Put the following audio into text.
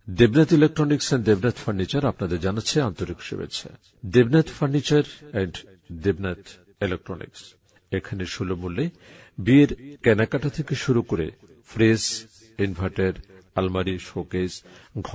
Debnath electronics and Debnath furniture আপনাদের জানাচ্ছে আন্তরিক শুভেচ্ছা। Debnath furniture and Debnath electronics এখানে সুলভ মূল্যে বিয়ের কেনাকাটা থেকে শুরু করে ফ্রিজ, ইনভার্টার, আলমারি, শোকেস,